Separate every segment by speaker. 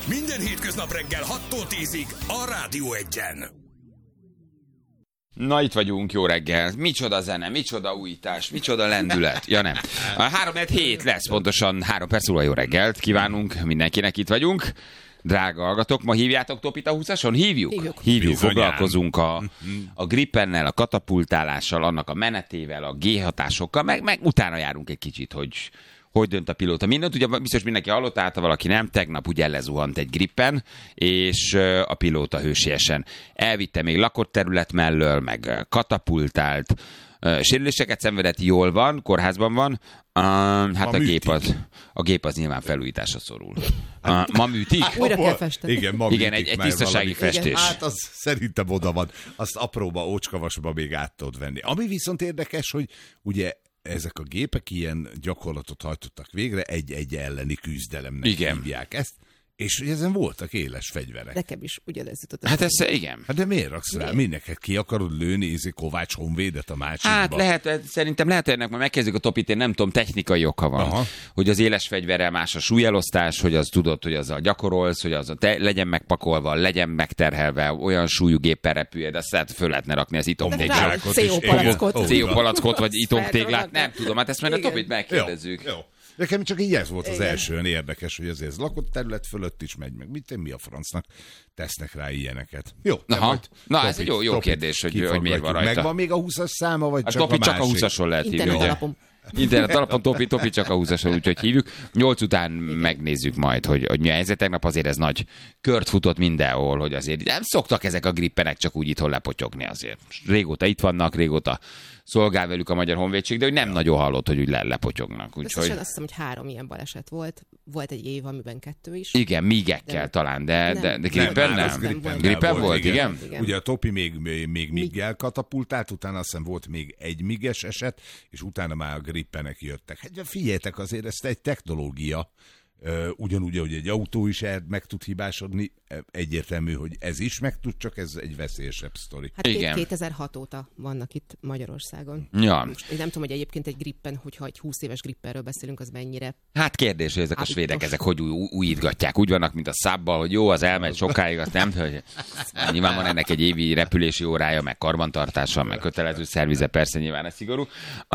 Speaker 1: Minden hétköznap reggel 6-tól 10-ig a Rádió Egyen.
Speaker 2: Na, itt vagyunk, jó reggel. Micsoda zene, micsoda újítás, micsoda lendület. Ja nem. 3-7 lesz, pontosan 3 perc múlva jó reggelt kívánunk mindenkinek, itt vagyunk. Drága hallgatók, ma hívjátok Topit a 20-ason? Hívjuk. Foglalkozunk a Gripennel, a katapultálással, annak a menetével, a G-hatásokkal, meg utána járunk egy kicsit, hogy dönt a pilóta. Mindent, ugye biztos mindenki hallotta, hát valaki nem, tegnap ugye lezuhant egy Gripen, és a pilóta hősiesen elvitte még lakott terület mellől, meg katapultált, sérüléseket szenvedett, jól van, kórházban van, hát a gép az nyilván felújításra szorul. Ma műtik?
Speaker 3: Újra kell festeni.
Speaker 2: Igen, egy tisztasági festés.
Speaker 4: Igen. Hát az szerintem oda van. Azt apróba, ócskavasba még át tudod venni. Ami viszont érdekes, hogy ugye ezek a gépek ilyen gyakorlatot hajtottak végre, egy elleni küzdelemnek hívják ezt, és ezen voltak éles fegyverek.
Speaker 3: Nekem is ugyanez jutott.
Speaker 2: Hát ez igen.
Speaker 4: Hát de miért raksz rá? Mindenket ki akarod lőni, Kovács Honvédet a másikba?
Speaker 2: Hát szerintem lehet, hogy ennek majd megkezdjük a Topit, én nem tudom, technikai oka van. Aha. Hogy az éles fegyverrel más a súlyelosztás, hogy az tudod, hogy azzal gyakorolsz, hogy az legyen megpakolva, legyen megterhelve, olyan súlyú géppel repülje, de azt föl lehetne rakni az itomtéglát. CO-palackot, vagy itomtéglát, nem tudom, hát ezt majd a Topit megkérdezzük. Jó.
Speaker 4: Nekem csak így ez volt az első érdekes, hogy azért ez lakott terület fölött is megy meg. Mi a francnak tesznek rá ilyeneket? Jó.
Speaker 2: Na, ez egy jó kérdés, hogy miért van rajta.
Speaker 4: Megvan még a 20-as száma, vagy csak a másik?
Speaker 2: Csak a 20-ason lehet hívni.
Speaker 3: Internet alapon.
Speaker 2: Internet alapon Topi csak a 20-ason, úgyhogy hívjuk. 8 után megnézzük majd, hogy mi a helyzet. Tegnap azért ez nagy kört futott mindenhol, hogy azért nem szoktak ezek a grippenek csak úgy itthon lepotyogni azért. Régóta itt vannak, régóta szolgál velük a Magyar Honvédség, de hogy nem nagyon hallott, hogy úgy lepotyognak.
Speaker 3: Összesen azt hiszem, hogy 3 ilyen baleset volt. Volt egy év, amiben 2 is.
Speaker 2: Igen, mígekkel talán, de Gripen nem. Gripen volt, igen?
Speaker 4: Ugye a Topi még miggel katapultált, utána azt hiszem volt még egy miges eset, és utána már a Gripenek jöttek. Hát figyeljetek, azért ez egy technológia. Ugyanúgy, hogy egy autó is meg tud hibásodni, egyértelmű, hogy ez is meg tud, csak ez egy veszélyesebb sztori.
Speaker 3: Hát igen. 2006 óta vannak itt Magyarországon.
Speaker 2: Ja.
Speaker 3: Most, én nem tudom, hogy egyébként egy Gripen, hogyha egy 20 éves Grippenről beszélünk, az mennyire...
Speaker 2: Hát kérdés, hogy ezek a svédek, ezek hogy újítgatják. Úgy vannak, mint a Szábbal, hogy jó, az elmegy sokáig, azt nem, hogy nyilván van ennek egy évi repülési órája, meg karbantartása, meg kötelező szervize, persze nyilván ez szigorú.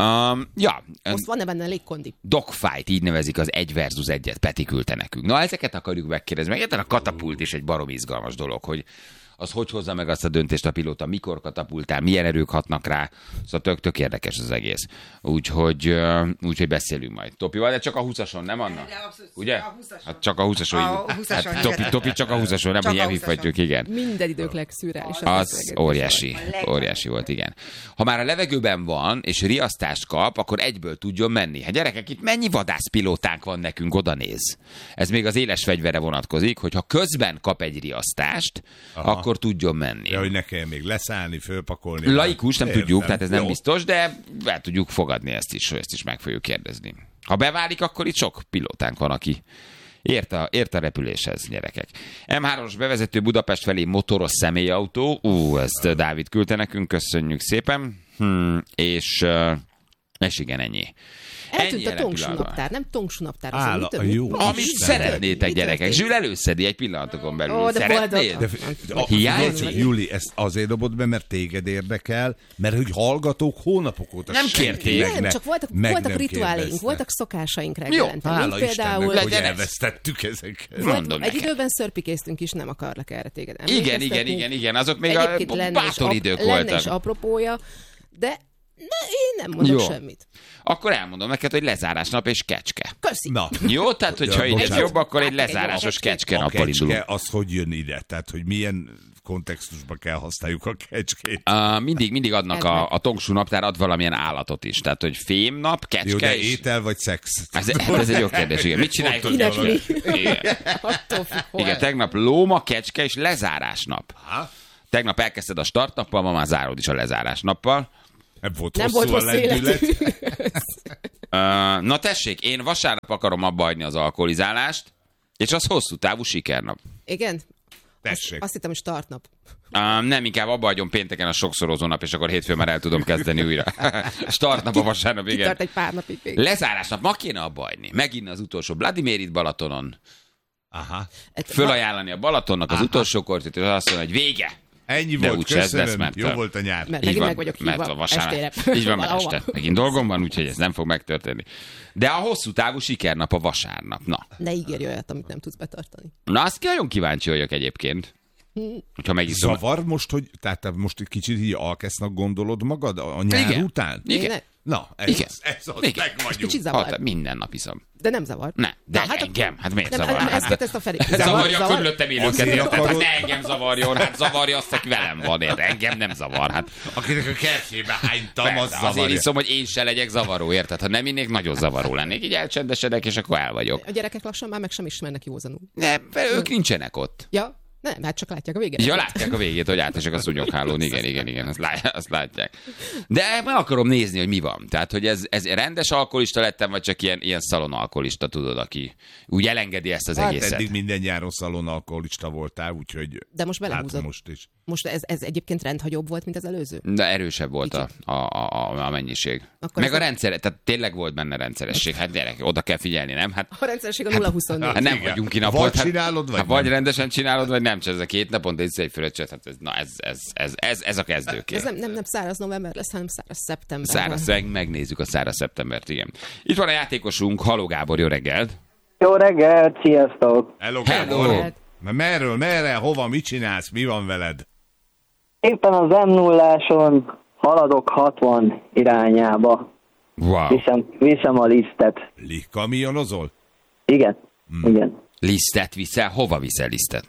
Speaker 3: Most van-e benne légkondi?
Speaker 2: Dogfight, így nevezik az 1 versus 1-et, Peti küldte nekünk. Na, ezeket akarjuk megkérdezni. Meg a katapult is egy barom izgalmas dolog, hogy az hogy hozza meg azt a döntést a pilóta, mikor katapultál, milyen erők hatnak rá. Szóval tök érdekes az egész. Úgyhogy beszélünk majd. Topival, de csak a 20-ason, nem Anna? Ugye? Hát csak a 20-ason. Topi csak a 20-ason, nem, hogy elhívhatjuk, igen.
Speaker 3: Minden idők legszürreálisabb.
Speaker 2: Az óriási volt, igen. Ha már a levegőben van, és riasztást kap, akkor egyből tudjon menni. Hát gyerekek, itt mennyi vadászpilótánk van nekünk, oda néz. Ez még az éles fegyverre vonatkozik, hogyha közben kap egy riasztást, akkor tudjon menni.
Speaker 4: Ja, hogy ne kell még leszállni, fölpakolni.
Speaker 2: Laikus, nem tudjuk, tehát ez nem biztos, de el tudjuk fogadni ezt is meg fogjuk kérdezni. Ha beválik, akkor itt sok pilótánk van, aki ért a repüléshez, gyerekek. M3-os bevezető Budapest felé motoros személyautó. Ezt Dávid küldte nekünk, köszönjük szépen. És igen, ennyi.
Speaker 3: Eltűnt a Tongsu naptár, nem Tongsu naptár.
Speaker 2: Amit szeretnétek, gyerekek. Zsül előszedi egy pillanatokon belül. Szeretnéd?
Speaker 4: Hiányzik? Juli, ezt azért dobod be, mert téged érdekel, mert hogy hallgatók hónapok óta
Speaker 2: nem kérték.
Speaker 3: Nem, csak voltak rituáléink, voltak szokásaink reggelente.
Speaker 4: Hála Istennek, hogy elvesztettük ezeket.
Speaker 3: Egy időben szörpikéztünk is, nem akarlak erre téged.
Speaker 2: Igen, azok még a bátor idők voltak.
Speaker 3: Lenne is apropója, de én nem mondok semmit.
Speaker 2: Akkor elmondom neked, hogy lezárásnap és kecske.
Speaker 3: Köszi.
Speaker 4: Na.
Speaker 2: Jó, tehát hogyha így jobb, akkor egy lezárásos kecske nappal indulunk.
Speaker 4: A kecske az hogy jön ide? Tehát, hogy milyen kontextusban kell használjuk a kecskét?
Speaker 2: Mindig adnak a Tongsu naptár ad valamilyen állatot is. Tehát, hogy fémnap, kecske.
Speaker 4: Jó, de étel vagy szex?
Speaker 2: Ez egy jó kérdés, igen. Mit csináljuk? Igen, tegnap lóma, kecske és lezárásnap. Tegnap elkezdted a startnappal, ma már zárod is a lezárásnappal.
Speaker 4: Nem volt hosszú lendület.
Speaker 2: Na tessék, én vasárnap akarom abba hagyni az alkoholizálást, és az hosszú távú sikernap.
Speaker 3: Igen?
Speaker 4: Tessék.
Speaker 3: Azt hittem, hogy startnap.
Speaker 2: Nem, inkább abba hagyom pénteken a sokszorozó nap, és akkor hétfőn már el tudom kezdeni újra. Startnap a vasárnap, igen.
Speaker 3: Kitart egy pár napig.
Speaker 2: Lezárásnap, ma kéne abba hagyni. Megint az utolsó Vladimirit Balatonon.
Speaker 4: Aha.
Speaker 2: Fölajánlani a Balatonnak az utolsó kortit, és azt mondani, hogy vége.
Speaker 4: Ennyi
Speaker 2: De
Speaker 4: volt,
Speaker 2: úgyse ez lesz,
Speaker 4: köszönöm,
Speaker 2: mert
Speaker 4: jó volt a nyár.
Speaker 3: Mert
Speaker 2: így
Speaker 3: megint
Speaker 2: van,
Speaker 3: meg vagyok
Speaker 2: mert
Speaker 3: hívva
Speaker 2: a vasárnap.
Speaker 3: estére.
Speaker 2: Így van, mert
Speaker 3: Valahova.
Speaker 2: este. Megint dolgom van, úgyhogy ez nem fog megtörténni. De a hosszú távú sikernap a vasárnap. Na,
Speaker 3: Ne ígérj olyat, amit nem tudsz betartani.
Speaker 2: azt nagyon kíváncsi vagyok egyébként. Hogyha megiszom.
Speaker 4: Zavar most, hogy tehát te most egy kicsit így alkesznak gondolod magad a nyár
Speaker 2: Igen.
Speaker 4: után?
Speaker 2: Igen.
Speaker 4: Na, ez
Speaker 2: Igen.
Speaker 4: az,
Speaker 2: Igen.
Speaker 4: meg vagyunk.
Speaker 3: Kicsit zavar.
Speaker 2: Minden nap iszom.
Speaker 3: De nem zavar.
Speaker 2: Ne, de
Speaker 3: Na,
Speaker 2: engem. Hát miért
Speaker 3: nem,
Speaker 2: zavar?
Speaker 3: ezt a Feri.
Speaker 2: Zavarja a körülöttem élőket,
Speaker 4: Azért
Speaker 2: érted? Hát
Speaker 4: akarod-
Speaker 2: ne engem zavarjon, hát zavarja azt, aki velem van, érted? Engem nem zavar, hát.
Speaker 4: Akinek a kertjébe hánytam, az
Speaker 2: Persze, azért
Speaker 4: zavarja.
Speaker 2: iszom, hogy én se legyek zavaró, érted? Ha nem innék, nagyon zavaró lennék. Így elcsendesedek, és akkor el vagyok.
Speaker 3: A gyerekek lassan már meg sem ismernek józanul.
Speaker 2: Ne, ők nincsenek ott.
Speaker 3: Ja? Nem, hát csak látják a végét.
Speaker 2: Ja, látják a végét, hogy átesek a szúnyoghálón. Igen, azt látják. De meg akarom nézni, hogy mi van. Tehát, hogy ez rendes alkoholista lettem, vagy csak ilyen szalonalkoholista, tudod, aki úgy elengedi ezt az
Speaker 4: Hát
Speaker 2: egészet.
Speaker 4: eddig minden nyáron szalonalkoholista voltál, úgyhogy
Speaker 3: De most belehúzod.
Speaker 4: hát most is.
Speaker 3: Most ez egyébként rendhagyóbb volt, mint az előző?
Speaker 2: De erősebb volt a mennyiség.
Speaker 3: Akkor
Speaker 2: Meg
Speaker 3: ez
Speaker 2: a rendszer, tehát tényleg volt benne rendszeresség. Hát gyerek, oda kell figyelni, nem? Hát
Speaker 3: A rendszeresség a 0-24.
Speaker 2: Hát nem
Speaker 4: igen.
Speaker 2: vagyunk kinapot.
Speaker 4: Vagy csinálod, vagy
Speaker 2: vagy
Speaker 4: nem.
Speaker 2: rendesen csinálod, vagy nem. Csak ez a 2 naponta egy fröccsöt. Hát ez a kezdőkér.
Speaker 3: Ez nem száraz november lesz, hanem száraz szeptember.
Speaker 2: Száraz, megnézzük a száraz szeptembert, igen. Itt van a játékosunk, Haló Gábor, jó reggelt!
Speaker 5: Jó reggelt, sziasztok!
Speaker 4: Hello,
Speaker 2: Hello.
Speaker 4: Gábor. Merről, merre, hova, mit csinálsz, mi van veled?
Speaker 5: Éppen az M0-áson haladok 60 irányába.
Speaker 2: Wow.
Speaker 5: Viszem a lisztet.
Speaker 4: Kamionozol?
Speaker 5: Igen, igen.
Speaker 2: Lisztet viszel? Hova viszel lisztet?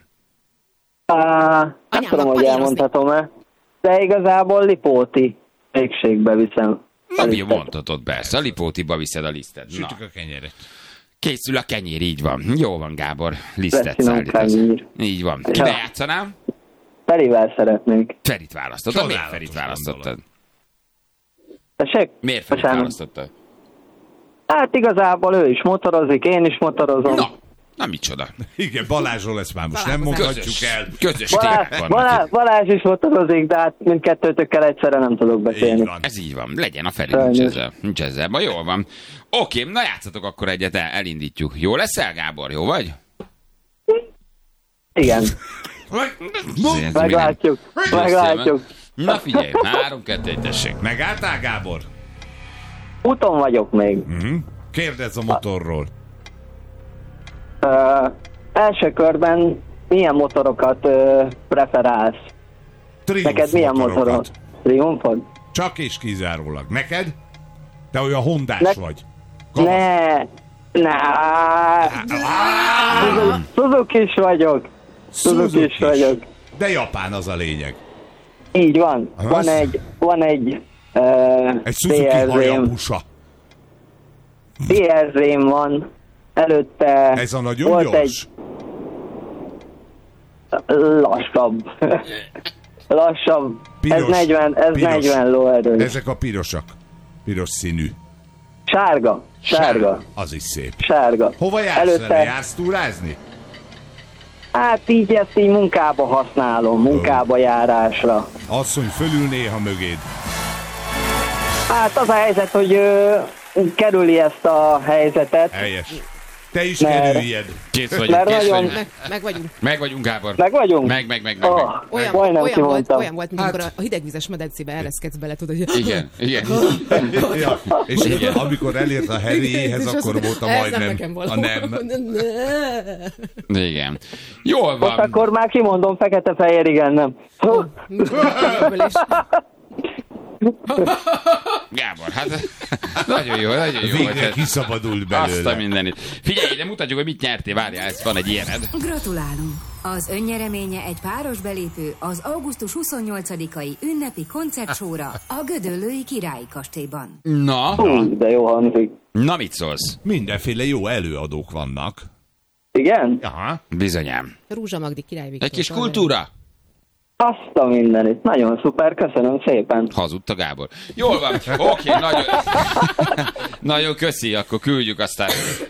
Speaker 5: Nem
Speaker 3: Anyámnak
Speaker 5: tudom, hogy
Speaker 3: panírozni.
Speaker 5: elmondhatom-e, de igazából Lipóti végségbe viszem. a
Speaker 2: Nem, jó,
Speaker 5: lisztet.
Speaker 2: mondhatod, persze. A Lipótiba viszed a lisztet. Na,
Speaker 4: Sütjük a kenyeret.
Speaker 2: készül a kenyér, így van. Jó van, Gábor, lisztet
Speaker 5: Lesz
Speaker 2: szállítasz.
Speaker 5: kenyér.
Speaker 2: Így van.
Speaker 5: Ja.
Speaker 2: Kivel játszanám?
Speaker 5: Ferivel szeretnék.
Speaker 2: Ferit választottad. Miért
Speaker 4: Csodálatos
Speaker 2: Ferit választottad?
Speaker 5: Tessék?
Speaker 2: Miért Ferit
Speaker 5: Bocsánat.
Speaker 2: választottad?
Speaker 5: Hát igazából ő is motorozik, én is motorozom.
Speaker 2: Na micsoda.
Speaker 4: Igen, Balázsról ezt már most nem
Speaker 3: Találkozás.
Speaker 4: mondhatjuk el.
Speaker 2: Közös témák vannak itt.
Speaker 5: Balázs is motorozik, de hát mindkettőtökkel egyszerre nem tudok beszélni.
Speaker 4: Így van.
Speaker 2: Ez így van. Legyen a Feri,
Speaker 5: Sajnos.
Speaker 2: nincs ezzel. Ma jól van. Oké, na játszatok akkor egyet, elindítjuk. Jó leszel, Gábor? Jó vagy?
Speaker 5: Igen, meglátjuk, meglátjuk.
Speaker 2: Na figyelj, 3-2-1, tessék.
Speaker 4: Megálltál, Gábor?
Speaker 5: Úton vagyok még.
Speaker 4: Kérdezz a motorról.
Speaker 5: Első körben milyen motorokat preferálsz?
Speaker 4: Triumph
Speaker 5: Neked milyen
Speaker 4: motorokat.
Speaker 5: motorod? Triumphod?
Speaker 4: Csak és kizárólag. Neked? Te olyan hondás vagy.
Speaker 5: Ne. Suzuki is vagyok. Suzuki is vagyok.
Speaker 4: De japán az a lényeg.
Speaker 5: Így van.
Speaker 4: Az?
Speaker 5: Van egy
Speaker 4: Egy Suzuki
Speaker 5: BRZ-m.
Speaker 4: Hayabusa.
Speaker 5: BRZ-m van. Előtte
Speaker 4: Ez a nagyon
Speaker 5: volt
Speaker 4: gyors?
Speaker 5: egy lassabb. Lassabb.
Speaker 4: Piros.
Speaker 5: Ez 40, ez
Speaker 4: Piros.
Speaker 5: 40 lóerő.
Speaker 4: Ezek a pirosak. Piros színű.
Speaker 5: Sárga.
Speaker 4: Az is szép.
Speaker 5: Sárga.
Speaker 4: Hova jársz vele? Jársz túrázni?
Speaker 5: Hát így ezt így munkába használom, munkába járásra.
Speaker 4: Asszony fölül néha mögéd.
Speaker 5: Hát az a helyzet, hogy kerüli ezt a helyzetet.
Speaker 4: Helyes. Te is
Speaker 5: Mert-
Speaker 4: kerüljed.
Speaker 2: Kész vagyunk,
Speaker 5: Mert
Speaker 2: kész
Speaker 5: nagyon-
Speaker 2: vagyunk.
Speaker 3: Meg vagyunk.
Speaker 2: Meg vagyunk, Gábor.
Speaker 5: Meg vagyunk?
Speaker 2: Meg.
Speaker 3: Olyan,
Speaker 5: Majdnem
Speaker 3: olyan,
Speaker 5: kimondtam.
Speaker 3: volt, mint amikor a hidegvizes medencébe ereszkedsz bele, tudod, hogy...
Speaker 2: Igen.
Speaker 4: Ja, és
Speaker 2: Igen.
Speaker 4: amikor elért a Harryéhez,
Speaker 3: És
Speaker 4: akkor
Speaker 3: azt-
Speaker 4: volt a
Speaker 3: ez
Speaker 4: majdnem.
Speaker 3: nem nekem való.
Speaker 4: A nem.
Speaker 2: Igen. Jól
Speaker 5: Most
Speaker 2: van.
Speaker 5: akkor már kimondom, fekete-fehér, igen, nem.
Speaker 2: Gábor, hát nagyon jó, nagyon jó.
Speaker 4: Végre
Speaker 2: hogy-
Speaker 4: kiszabadult
Speaker 2: Azt a
Speaker 4: belőle.
Speaker 2: mindenit. Figyelj, de mutatjuk, hogy mit nyertél. Várjál, ez van egy ilyened.
Speaker 6: Gratulálunk! Az önnyereménye egy páros belépő az augusztus 28-ai ünnepi koncertsóra a Gödöllői Királyi Kastélyban.
Speaker 2: Na,
Speaker 5: De jó hangzik.
Speaker 2: na mit szólsz?
Speaker 4: Mindenféle jó előadók vannak.
Speaker 5: Igen?
Speaker 4: Aha.
Speaker 2: Bizonyám.
Speaker 3: Rúzsa Magdi Király Viktor.
Speaker 2: Egy kis kultúra?
Speaker 5: Azt a mindenit. Nagyon szuper, köszönöm szépen.
Speaker 2: Hazudta Gábor. Jól van. Oké, nagyon... nagyon köszi, akkor küldjük aztán